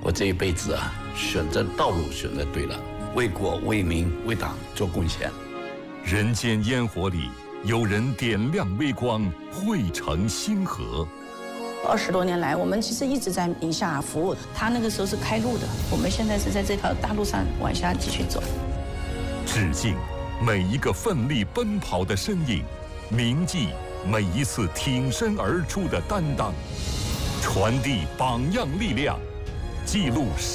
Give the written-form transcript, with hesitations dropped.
我这一辈子啊，选择道路选择对了，为国为民为党做贡献。 人间烟火里，有人点亮微光，汇成星河。 20多年来，我们其实一直在宁夏服务。他那个时候是开路的，我们现在是在这条大路上往下继续走。 致敬每一个奋力奔跑的身影，铭记每一次挺身而出的担当，传递榜样力量，记录